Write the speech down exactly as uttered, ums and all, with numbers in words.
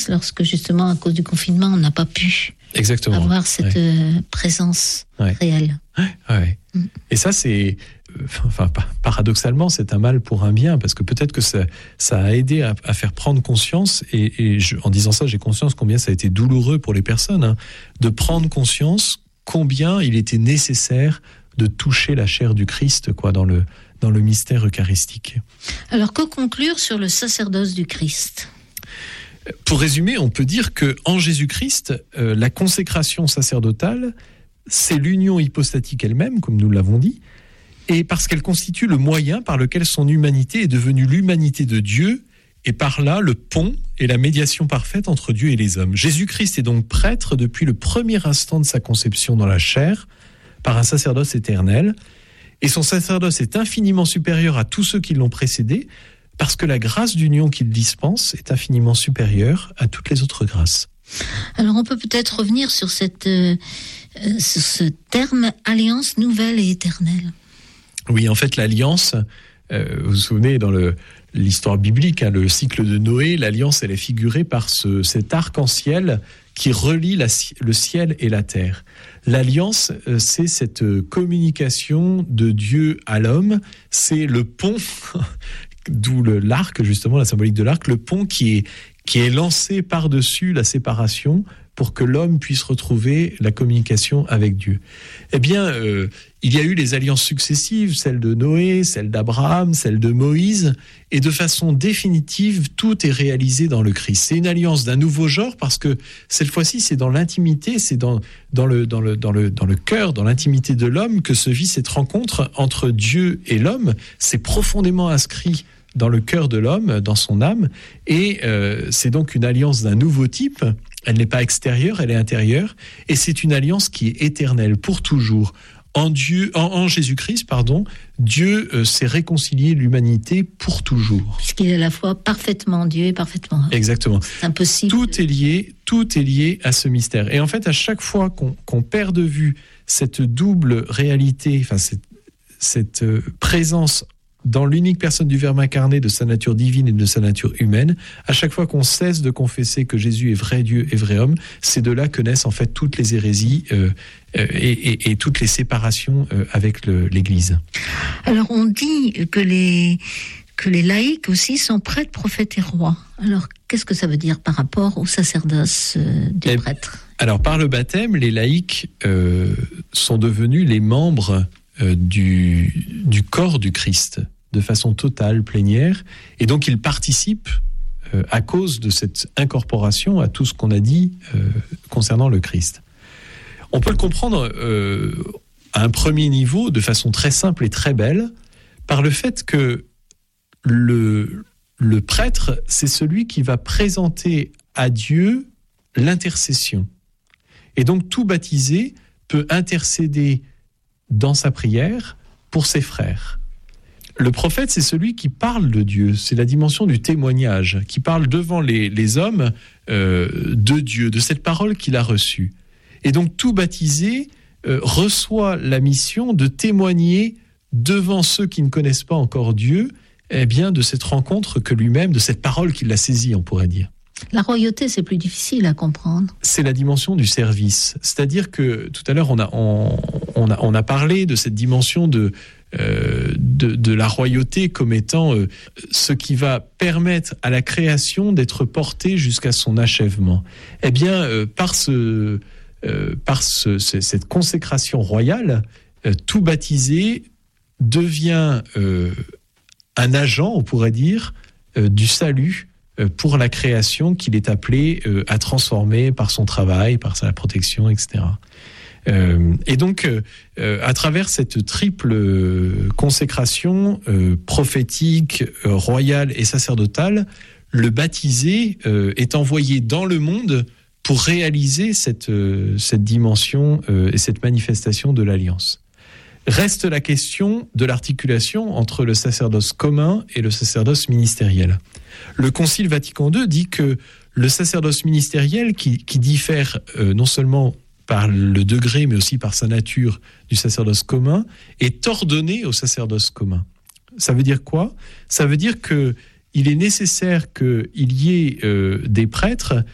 service lorsque justement à cause du confinement on n'a pas pu Exactement. avoir cette ouais. euh, présence ouais. réelle. Ouais, ouais. Mm. Et ça c'est, enfin paradoxalement c'est un mal pour un bien parce que peut-être que ça, ça a aidé à, à faire prendre conscience et, et je, en disant ça j'ai conscience combien ça a été douloureux pour les personnes hein, de prendre conscience combien il était nécessaire de toucher la chair du Christ quoi dans le dans le mystère eucharistique. Alors, que conclure sur le sacerdoce du Christ ? Pour résumer, on peut dire qu'en Jésus-Christ, euh, la consécration sacerdotale, c'est l'union hypostatique elle-même, comme nous l'avons dit, et parce qu'elle constitue le moyen par lequel son humanité est devenue l'humanité de Dieu, et par là, le pont et la médiation parfaite entre Dieu et les hommes. Jésus-Christ est donc prêtre depuis le premier instant de sa conception dans la chair, par un sacerdoce éternel, et son sacerdoce est infiniment supérieur à tous ceux qui l'ont précédé, parce que la grâce d'union qu'il dispense est infiniment supérieure à toutes les autres grâces. Alors on peut peut-être revenir sur, cette, euh, sur ce terme « alliance nouvelle et éternelle ». Oui, en fait, l'alliance, euh, vous vous souvenez, dans le, l'histoire biblique, hein, le cycle de Noé, l'alliance, elle est figurée par ce, cet arc-en-ciel qui relie la, le ciel et la terre. L'alliance, c'est cette communication de Dieu à l'homme, c'est le pont, d'où le, l'arc, justement, la symbolique de l'arc, le pont qui est, qui est lancé par-dessus la séparation pour que l'homme puisse retrouver la communication avec Dieu. Eh bien, euh, il y a eu les alliances successives, celle de Noé, celle d'Abraham, celle de Moïse, et de façon définitive, tout est réalisé dans le Christ. C'est une alliance d'un nouveau genre parce que cette fois-ci, c'est dans l'intimité, c'est dans, dans, le, dans, le, dans, le, dans le cœur, dans l'intimité de l'homme que se vit cette rencontre entre Dieu et l'homme. C'est profondément inscrit dans le cœur de l'homme, dans son âme, et euh, c'est donc une alliance d'un nouveau type. Elle n'est pas extérieure, elle est intérieure, et c'est une alliance qui est éternelle, pour toujours. En Dieu, en, en Jésus-Christ, pardon, Dieu euh, s'est réconcilié l'humanité pour toujours. Puisqu'il est à la fois parfaitement Dieu et parfaitement homme. Exactement. C'est impossible. Tout est lié, tout est lié à ce mystère. Et en fait, à chaque fois qu'on, qu'on perd de vue cette double réalité, enfin cette, cette euh, présence dans l'unique personne du Verbe incarné de sa nature divine et de sa nature humaine, à chaque fois qu'on cesse de confesser que Jésus est vrai Dieu et vrai homme, c'est de là que naissent en fait toutes les hérésies euh, euh, et, et, et toutes les séparations euh, avec le, l'Église. Alors on dit que les, que les laïcs aussi sont prêtres, prophètes et rois. Alors qu'est-ce que ça veut dire par rapport au sacerdoce euh, du et, prêtre ? Alors par le baptême, les laïcs euh, sont devenus les membres euh, du, du corps du Christ, de façon totale, plénière, et donc ils participent euh, à cause de cette incorporation à tout ce qu'on a dit euh, concernant le Christ. On peut le comprendre euh, à un premier niveau, de façon très simple et très belle, par le fait que le, le prêtre, c'est celui qui va présenter à Dieu l'intercession. Et donc tout baptisé peut intercéder dans sa prière pour ses frères. Le prophète, c'est celui qui parle de Dieu, c'est la dimension du témoignage, qui parle devant les, les hommes euh, de Dieu, de cette parole qu'il a reçue. Et donc tout baptisé euh, reçoit la mission de témoigner devant ceux qui ne connaissent pas encore Dieu, eh bien, de cette rencontre que lui-même, de cette parole qu'il a saisie, on pourrait dire. La royauté, c'est plus difficile à comprendre. C'est la dimension du service. C'est-à-dire que tout à l'heure, on a, on, on a, on a parlé de cette dimension de, euh, de, de la royauté comme étant euh, ce qui va permettre à la création d'être portée jusqu'à son achèvement. Eh bien, euh, par, ce, euh, par ce, ce, cette consécration royale, euh, tout baptisé devient euh, un agent, on pourrait dire, euh, du salut pour la création qu'il est appelé euh, à transformer par son travail, par sa protection, et cetera. Euh, et donc, euh, à travers cette triple consécration euh, prophétique, euh, royale et sacerdotale, le baptisé euh, est envoyé dans le monde pour réaliser cette, euh, cette dimension euh, et cette manifestation de l'alliance. Reste la question de l'articulation entre le sacerdoce commun et le sacerdoce ministériel. Le Concile Vatican deux dit que le sacerdoce ministériel, qui, qui diffère euh, non seulement par le degré, mais aussi par sa nature du sacerdoce commun, est ordonné au sacerdoce commun. Ça veut dire quoi ? Ça veut dire qu'il est nécessaire qu'il y ait euh, des prêtres